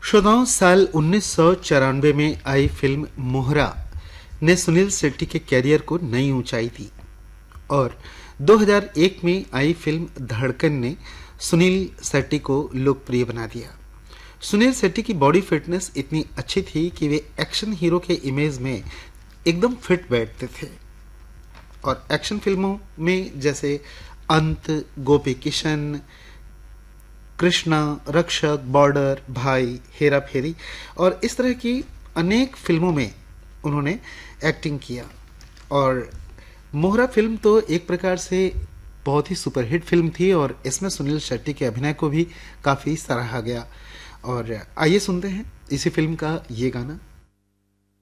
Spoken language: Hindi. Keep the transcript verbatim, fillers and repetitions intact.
श्रोताओं, साल उन्नीस सौ चौरानवे में आई फिल्म मोहरा ने सुनील शेट्टी के कैरियर को नई ऊंचाई दी और दो हज़ार एक में आई फिल्म धड़कन ने सुनील शेट्टी को लोकप्रिय बना दिया। सुनील शेट्टी की बॉडी फिटनेस इतनी अच्छी थी कि वे एक्शन हीरो के इमेज में एकदम फिट बैठते थे और एक्शन फिल्मों में जैसे अंत, गोपी किशन, कृष्णा, रक्षक, बॉर्डर, भाई, हेरा फेरी और इस तरह की अनेक फिल्मों में उन्होंने एक्टिंग किया। और मोहरा फिल्म तो एक प्रकार से बहुत ही सुपरहिट फिल्म थी और इसमें सुनील शेट्टी के अभिनय को भी काफ़ी सराहा गया। और आइए सुनते हैं इसी फिल्म का ये गाना।